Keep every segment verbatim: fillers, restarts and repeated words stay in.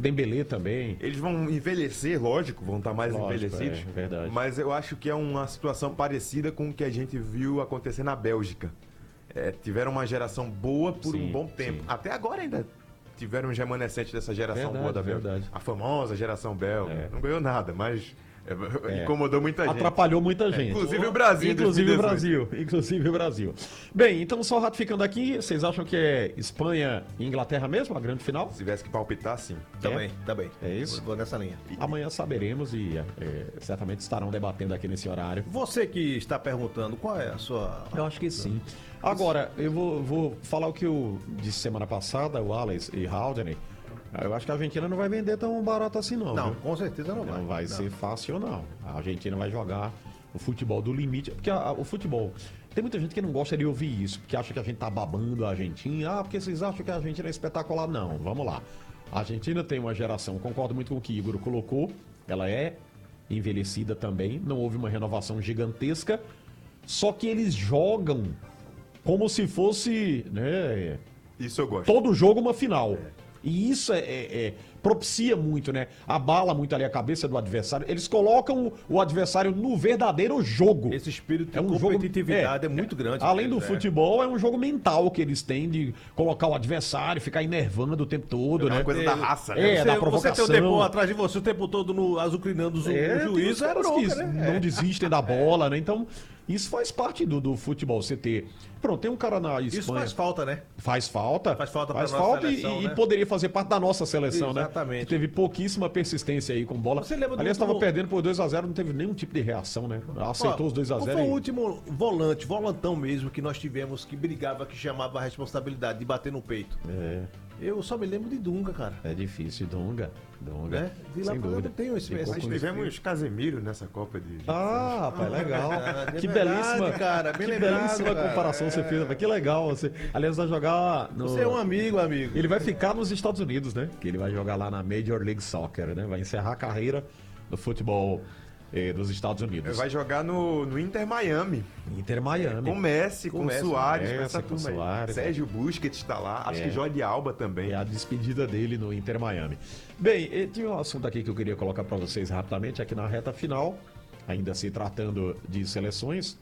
Dembélé também. Eles vão envelhecer, lógico, vão estar mais Lógico, envelhecidos. é verdade. Mas eu acho que é uma situação parecida com o que a gente viu acontecer na Bélgica. É, tiveram uma geração boa por Sim, um bom tempo. sim. Até agora ainda tiveram uns remanescentes dessa geração Verdade, boa da Bélgica. verdade. A famosa geração belga. É. Não ganhou nada, mas é, É. incomodou muita gente. Atrapalhou muita gente. Inclusive o Brasil. em Inclusive o dois mil e dezoito. Brasil. Inclusive o Brasil. Bem, então só ratificando aqui, vocês acham que é Espanha e Inglaterra mesmo, a grande final? Se tivesse que palpitar, sim. Também, também. É isso? Vou, vou nessa linha. Amanhã saberemos e é, certamente estarão debatendo aqui nesse horário. Você que está perguntando, qual é a sua... Eu acho que sim. Agora, eu vou, vou falar o que eu disse semana passada, o Alex e Haldane. Eu acho que a Argentina não vai vender tão barato assim, não. Não, viu? com certeza não vai. Não vai ser fácil, não. A Argentina vai jogar o futebol do limite. Porque a- a- o futebol. Tem muita gente que não gosta de ouvir isso, porque acha que a gente tá babando a Argentina. Ah, porque vocês acham que a Argentina é espetacular? Não, vamos lá. A Argentina tem uma geração, concordo muito com o que Igor colocou. Ela é envelhecida também. Não houve uma renovação gigantesca. Só que eles jogam como se fosse, né? Isso eu gosto. Todo jogo uma final. E isso é, é- é- propicia muito, né? Abala muito ali a cabeça do adversário. Eles colocam o adversário no verdadeiro jogo. Esse espírito de É um jogo- competitividade é, é, muito grande. Além do deles, é. futebol, é um jogo mental que eles têm de colocar o adversário, ficar enervando o tempo todo, É né? uma coisa da raça, né? É, Você, da você provocação. tem o tempo atrás de você o tempo todo no azucrinando o, É, o tem juiz, os é caras bronca, que né? não desistem da bola, né? Então, isso faz parte do, do futebol, você ter... Pronto, tem um cara na Espanha... Isso faz falta, né? Faz falta. Faz falta pra faz nossa falta e- seleção, e, né? poderia fazer parte da nossa seleção, né? Exatamente. Que teve pouquíssima persistência aí com bola. Você lembra do Aliás, último- estava perdendo por dois a zero, não teve nenhum tipo de reação, né? Aceitou Ó, os dois a qual zero foi o e... último volante, volantão mesmo, que nós tivemos, que brigava, que chamava a responsabilidade de bater no peito? É, Eu só me lembro de Dunga, cara. é difícil, Dunga. Dunga. Né? De lá Sem pra lá dúvida. não tem esse- Ficou esse- Nós com- tivemos Casemiro nessa Copa de... Ah, rapaz, legal. Ah, é que verdade, belíssima, cara, bem que lembrado, belíssima cara. comparação você fez, rapaz. Que legal. Você... Aliás, vai jogar no... Você é um amigo, amigo. Ele vai ficar nos Estados Unidos, né? Que ele vai jogar lá na Major League Soccer, né? Vai encerrar a carreira no futebol eh, dos Estados Unidos. Vai jogar no, no Inter Miami. Inter Miami. Com Messi, com, Com Messi, Suárez, Messi, com essa com turma aí. Suárez, Sérgio Busquets está lá. Acho É. que Jordi Alba também. É a despedida dele no Inter Miami. Bem, eh, tinha um assunto aqui que eu queria colocar para vocês rapidamente, aqui na reta final, ainda se tratando de seleções,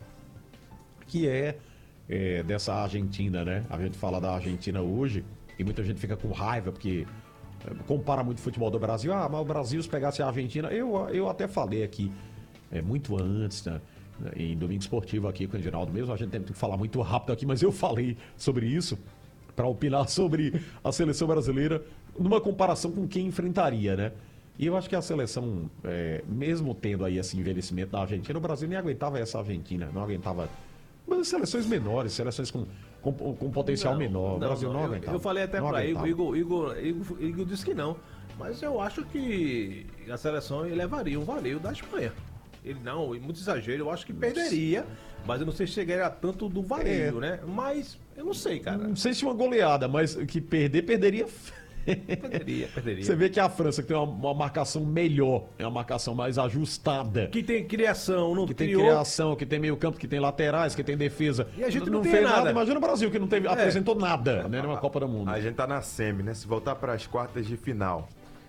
que é, eh, dessa Argentina, né? A gente fala da Argentina hoje e muita gente fica com raiva porque eh, compara muito o futebol do Brasil. Ah, mas o Brasil se pegasse a Argentina... Eu, eu até falei aqui, é, muito antes, né? Em Domingo Esportivo aqui com o Geraldo mesmo, a gente tem que falar muito rápido aqui, mas eu falei sobre isso para opinar sobre a seleção brasileira numa comparação com quem enfrentaria, né? E eu acho que a seleção, é, mesmo tendo aí esse envelhecimento da Argentina, o Brasil nem aguentava essa Argentina, não aguentava. Mas seleções menores, seleções com, com, com potencial Não, menor, o não, Brasil não, eu- aguentava. Eu falei até não pra Igor, aguentava. Igor, Igor, Igor, Igor disse que não. Mas eu acho que a seleção levaria um vareio da Espanha. Ele não, muito exagero, eu acho que perderia, mas eu não sei se chegaria a tanto do vareio, É. né? Mas eu não sei, cara. Não sei se uma goleada, mas que perder, perderia. Perderia, perderia. Você vê que a França, que tem uma, uma marcação melhor, é uma marcação mais ajustada. Que tem criação, não Que tem criou. criação, que tem meio campo, que tem laterais, que tem defesa. E a gente não tem fez nada. Imagina o Brasil, que não teve, É. apresentou nada, né, numa Copa do Mundo. A gente tá na semi, né? Se voltar para as quartas de final,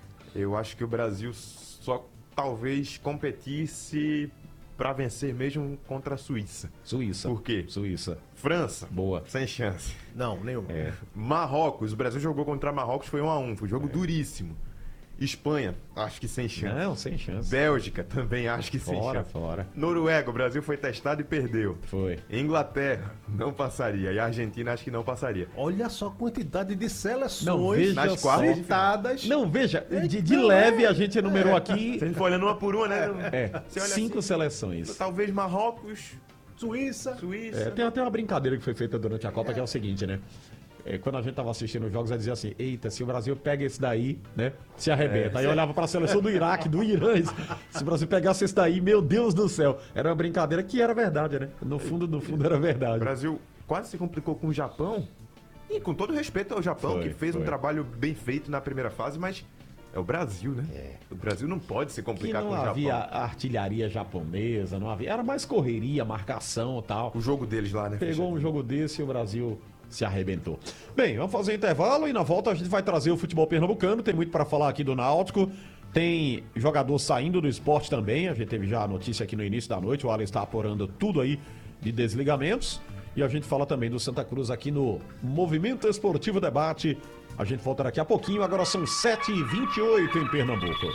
eu acho que o Brasil só talvez competisse para vencer mesmo contra a Suíça. Suíça. Por quê? Suíça. França, Boa. sem chance. Não, nenhum. É. Marrocos, o Brasil jogou contra Marrocos, foi um a um, foi um jogo duríssimo. Espanha, acho que sem chance. Não, sem chance. Bélgica, também acho que sem Fora, chance. fora. Noruega, o Brasil foi testado e perdeu. Foi. Inglaterra, não passaria. E a Argentina, acho que não passaria. Olha só a quantidade de seleções Não, veja nas só. quartas de citadas. Não, veja, de, de Então, leve é. a gente enumerou aqui Se a gente for olhando uma por uma, né? é, Você olha cinco assim, seleções. talvez Marrocos, Suíça. Suíça. É, tem até uma brincadeira que foi feita durante a Copa, que é o seguinte, né? É, quando a gente tava assistindo os jogos, ela dizia assim, eita, se o Brasil pega esse daí, né, se arrebenta. Aí eu olhava pra seleção do Iraque, do Irã, e se o Brasil pegasse esse daí, meu Deus do céu. Era uma brincadeira que era verdade, né? No fundo, no fundo era O verdade. Brasil quase se complicou com o Japão. E com todo respeito ao Japão, Foi, que fez foi. um trabalho bem feito na primeira fase, mas é o Brasil, né? O Brasil não pode se Que complicar não com o havia Japão. artilharia japonesa, não havia. Era mais correria, marcação e tal. O jogo deles lá, né? Pegou um fechadinho. jogo desse e o Brasil se arrebentou. Bem, vamos fazer um intervalo e na volta a gente vai trazer o futebol pernambucano. Tem muito para falar aqui do Náutico. Tem jogador saindo do esporte também. A gente teve já a notícia aqui no início da noite. O Alex está apurando tudo aí de desligamentos. E a gente fala também do Santa Cruz aqui no Movimento Esportivo Debate. A gente volta daqui a pouquinho. Agora são sete e vinte e oito em Pernambuco.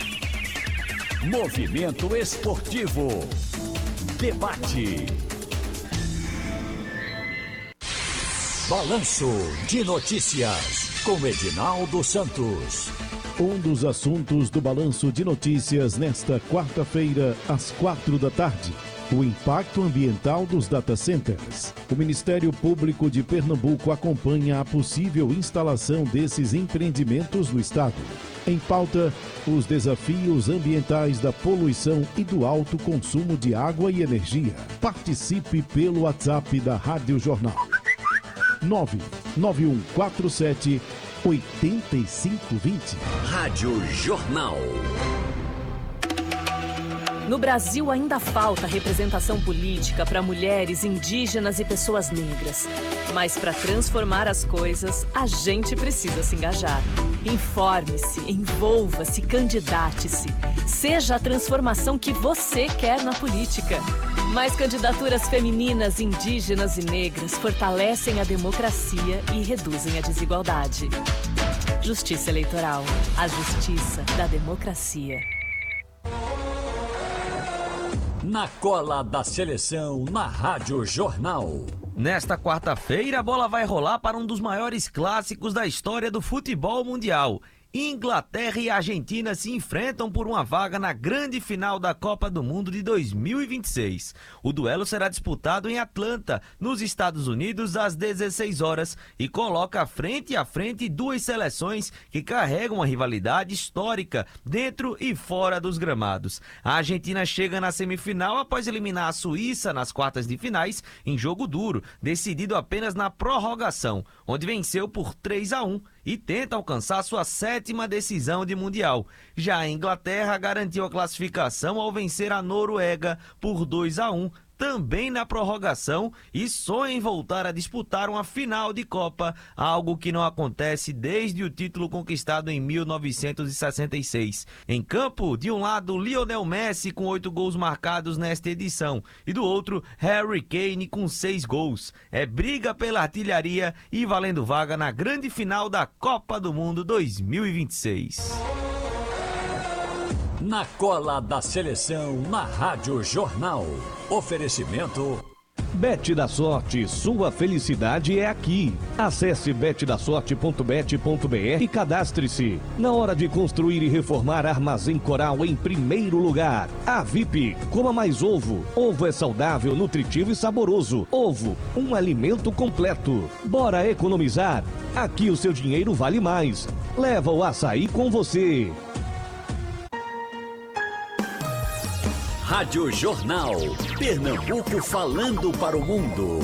Movimento Esportivo Debate. Balanço de Notícias com Edinaldo Santos. Um dos assuntos do Balanço de Notícias nesta quarta-feira, às quatro da tarde. O impacto ambiental dos data centers. O Ministério Público de Pernambuco acompanha a possível instalação desses empreendimentos no estado. Em pauta, os desafios ambientais da poluição e do alto consumo de água e energia. Participe pelo WhatsApp da Rádio Jornal. nove nove um quatro sete oito cinco dois zero. Rádio Jornal. No Brasil ainda falta representação política para mulheres, indígenas e pessoas negras. Mas para transformar as coisas, a gente precisa se engajar. Informe-se, envolva-se, candidate-se. Seja a transformação que você quer na política. Mais candidaturas femininas, indígenas e negras fortalecem a democracia e reduzem a desigualdade. Justiça Eleitoral. A justiça da democracia. Na cola da seleção, na Rádio Jornal. Nesta quarta-feira, a bola vai rolar para um dos maiores clássicos da história do futebol mundial. Inglaterra e Argentina se enfrentam por uma vaga na grande final da Copa do Mundo de dois mil e vinte e seis. O duelo será disputado em Atlanta, nos Estados Unidos, às dezesseis horas, e coloca frente a frente duas seleções que carregam uma rivalidade histórica dentro e fora dos gramados. A Argentina chega na semifinal após eliminar a Suíça nas quartas de finais em jogo duro, decidido apenas na prorrogação, onde venceu por três a um. E tenta alcançar sua sétima decisão de Mundial. Já a Inglaterra garantiu a classificação ao vencer a Noruega por dois a um, também na prorrogação, e sonha em voltar a disputar uma final de Copa, algo que não acontece desde o título conquistado em mil novecentos e sessenta e seis. Em campo, de um lado, Lionel Messi com oito gols marcados nesta edição, e do outro, Harry Kane com seis gols. É briga pela artilharia e valendo vaga na grande final da Copa do Mundo dois mil e vinte e seis. Na cola da seleção, na Rádio Jornal. Oferecimento... Bet da Sorte, sua felicidade é aqui. Acesse bet da sorte ponto bet ponto br e cadastre-se. Na hora de construir e reformar, Armazém Coral em primeiro lugar. A V I P, coma mais ovo. Ovo é saudável, nutritivo e saboroso. Ovo, um alimento completo. Bora economizar? Aqui o seu dinheiro vale mais. Leva o açaí com você. Rádio Jornal. Pernambuco falando para o mundo.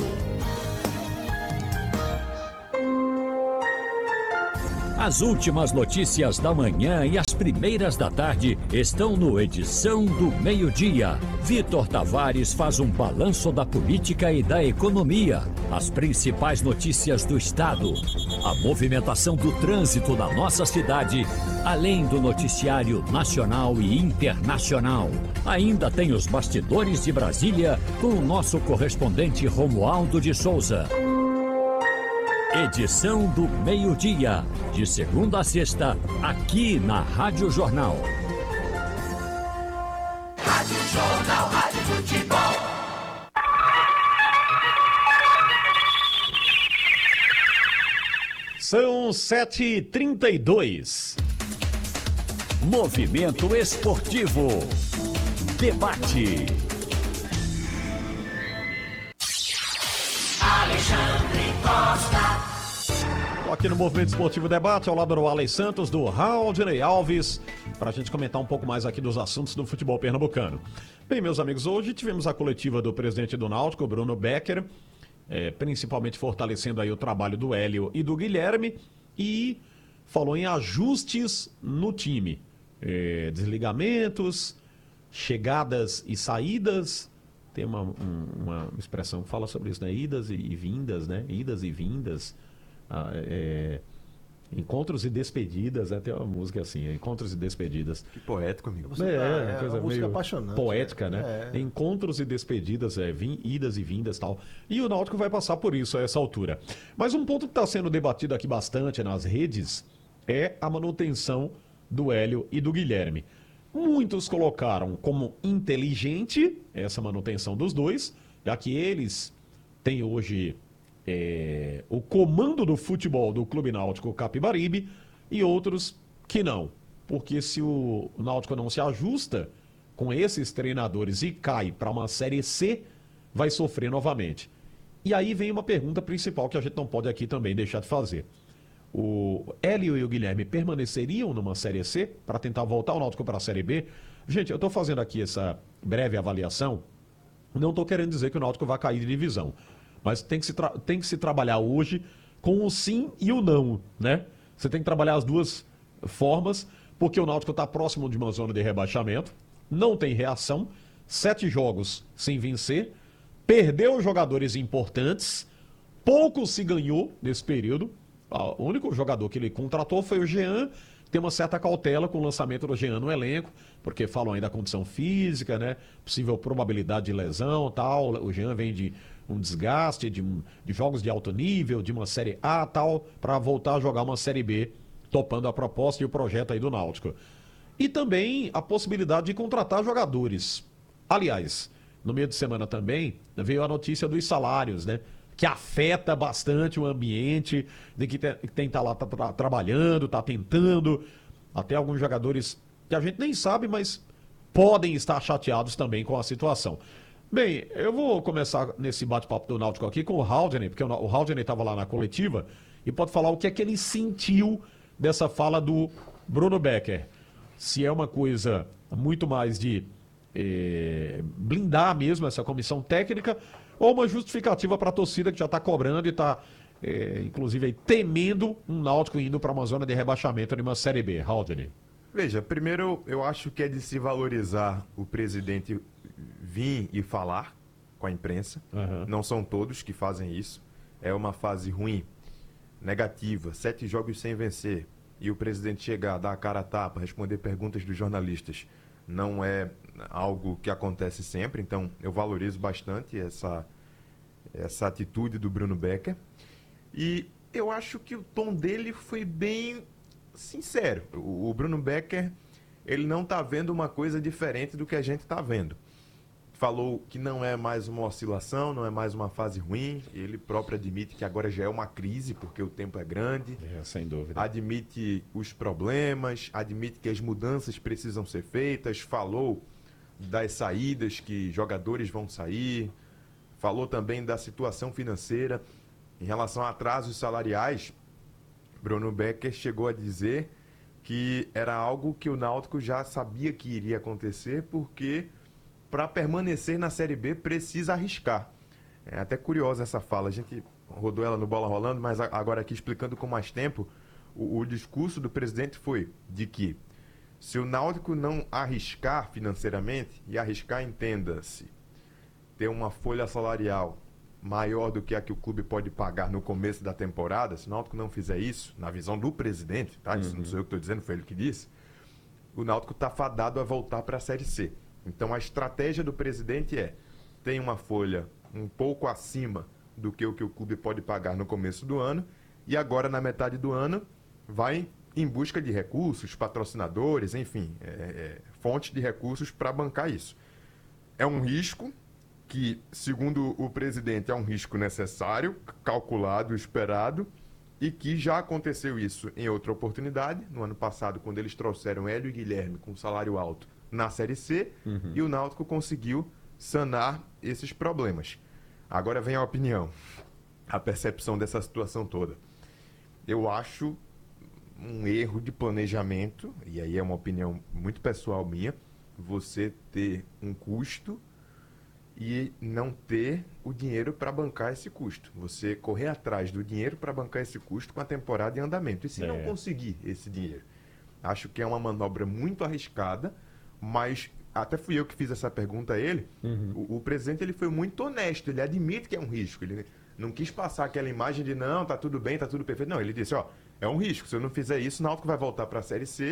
As últimas notícias da manhã e as primeiras da tarde estão no Edição do Meio-Dia. Vitor Tavares faz um balanço da política e da economia, as principais notícias do estado, a movimentação do trânsito da nossa cidade, além do noticiário nacional e internacional. Ainda tem os bastidores de Brasília com o nosso correspondente Romualdo de Souza. Edição do Meio-Dia, de segunda a sexta, aqui na Rádio Jornal. Rádio Jornal, Rádio Futebol. São sete e trinta e dois. Movimento Esportivo. Debate. Alexandre Costa. Aqui no Movimento Esportivo Debate, ao lado do Alex Santos, do Raudney Alves, para a gente comentar um pouco mais aqui dos assuntos do futebol pernambucano. Bem, meus amigos, hoje tivemos a coletiva do presidente do Náutico, Bruno Becker, é, principalmente fortalecendo aí o trabalho do Hélio e do Guilherme, e falou em ajustes no time. É, desligamentos, chegadas e saídas, tem uma, um, uma expressão que fala sobre isso, né? Idas e, e vindas, né? Idas e vindas, ah, é, encontros e despedidas, né? Tem uma música assim, encontros e despedidas. Que poético, amigo. Você É, tá- é, é coisa uma música meio apaixonante, poética, né? né? É. Encontros e despedidas, é, vim, idas e vindas e tal. E o Náutico vai passar por isso a essa altura. Mas um ponto que está sendo debatido aqui bastante nas redes é a manutenção do Hélio e do Guilherme. Muitos colocaram como inteligente essa manutenção dos dois, já que eles têm hoje é, o comando do futebol do Clube Náutico Capibaribe, e outros que não. Porque se o Náutico não se ajusta com esses treinadores e cai para uma Série C, vai sofrer novamente. E aí vem uma pergunta principal que a gente não pode aqui também deixar de fazer. O Hélio e o Guilherme permaneceriam numa Série C para tentar voltar o Náutico para a Série B? Gente, eu estou fazendo aqui essa breve avaliação. Não estou querendo dizer que o Náutico vai cair de divisão. Mas tem que se, tra- tem que se trabalhar hoje com o sim e o não, né? Você tem que trabalhar as duas formas, porque o Náutico está próximo de uma zona de rebaixamento, não tem reação, sete jogos sem vencer, perdeu jogadores importantes, pouco se ganhou nesse período. O único jogador que ele contratou foi o Jean. Tem uma certa cautela com o lançamento do Jean no elenco, porque falam aí da condição física, né? Possível probabilidade de lesão, tal. O Jean vem de um desgaste, de, um- de jogos de alto nível, de uma Série A, tal, para voltar a jogar uma Série B, topando a proposta e o projeto aí do Náutico. E também a possibilidade de contratar jogadores. Aliás, no meio de semana também veio a notícia dos salários, né? Que afeta bastante o ambiente, de que tem que tem que estar lá tá, tra- trabalhando, tá tentando. Até alguns jogadores que a gente nem sabe, mas podem estar chateados também com a situação. Bem, eu vou começar nesse bate-papo do Náutico aqui com o Haldane, porque o Na- o Haldane estava lá na coletiva e pode falar o que é que ele sentiu dessa fala do Bruno Becker. Se é uma coisa muito mais de eh, blindar mesmo essa comissão técnica, ou uma justificativa para a torcida que já está cobrando e está, inclusive, aí, temendo um Náutico indo para uma zona de rebaixamento numa Série B. Haldane. Veja, primeiro eu acho que é de se valorizar o presidente vir e falar com a imprensa. Aham. Não são todos que fazem isso. É uma fase ruim, negativa, sete jogos sem vencer. E o presidente chegar, dar a cara a tapa, responder perguntas dos jornalistas, não é algo que acontece sempre. Então eu valorizo bastante essa, essa atitude do Bruno Becker. E eu acho que o tom dele foi bem sincero. O, o Bruno Becker, ele não está vendo uma coisa diferente do que a gente está vendo. Falou que não é mais uma oscilação, não é mais uma fase ruim. Ele próprio admite que agora já é uma crise, porque o tempo é grande. É, sem dúvida. Admite os problemas, admite que as mudanças precisam ser feitas. Falou das saídas, que jogadores vão sair. Falou também da situação financeira. Em relação a atrasos salariais, Bruno Becker chegou a dizer que era algo que o Náutico já sabia que iria acontecer, porque para permanecer na Série B precisa arriscar. É até curiosa essa fala, a gente rodou ela no Bola Rolando, mas a- agora aqui explicando com mais tempo, o, o discurso do presidente foi de que se o Náutico não arriscar financeiramente, e arriscar entenda-se, ter uma folha salarial maior do que a que o clube pode pagar no começo da temporada, se o Náutico não fizer isso, na visão do presidente, tá? Isso não sou eu que estou dizendo, foi ele que disse, o Náutico está fadado a voltar para a Série C. Então a estratégia do presidente é, tem uma folha um pouco acima do que o que o clube pode pagar no começo do ano, e agora na metade do ano vai em busca de recursos, patrocinadores, enfim, é, é, fontes de recursos para bancar isso. É um risco que, segundo o presidente, é um risco necessário, calculado, esperado, e que já aconteceu isso em outra oportunidade, no ano passado, quando eles trouxeram Hélio e Guilherme com salário alto na Série C, Uhum. e o Náutico conseguiu sanar esses problemas. Agora vem a opinião, a percepção dessa situação toda. Eu acho um erro de planejamento, e aí é uma opinião muito pessoal minha, você ter um custo e não ter o dinheiro para bancar esse custo. Você correr atrás do dinheiro para bancar esse custo com a temporada em andamento. E se É. não conseguir esse dinheiro? Acho que é uma manobra muito arriscada, mas até fui eu que fiz essa pergunta a ele, Uhum. o, o presidente ele foi muito honesto, ele admite que é um risco, ele não quis passar aquela imagem de não, tá tudo bem, tá tudo perfeito. Não, ele disse, ó, é um risco, se eu não fizer isso, o Náutico vai voltar para a Série C